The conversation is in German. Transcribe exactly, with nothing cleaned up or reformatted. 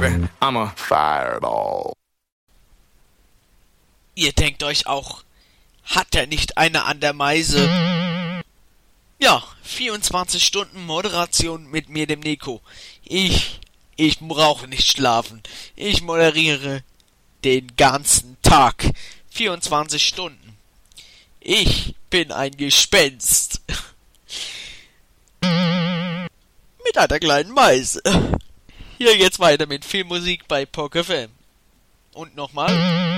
baby, I'm a fireball. Ihr denkt euch auch, hat er nicht eine an der Meise? Ja, vierundzwanzig Stunden Moderation mit mir, dem Nico. Ich, ich brauche nicht schlafen. Ich moderiere den ganzen Tag. vierundzwanzig Stunden. Ich bin ein Gespenst. Mit einer kleinen Meise. Hier geht's weiter mit viel Musik bei P O C F M. Und nochmal.